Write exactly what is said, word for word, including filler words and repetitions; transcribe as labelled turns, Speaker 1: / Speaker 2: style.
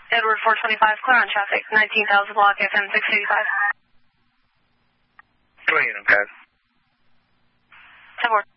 Speaker 1: Edward four twenty-five, clear on traffic, nineteen thousand block, F M six eighty-five.
Speaker 2: Go ahead, okay.
Speaker 1: ten four.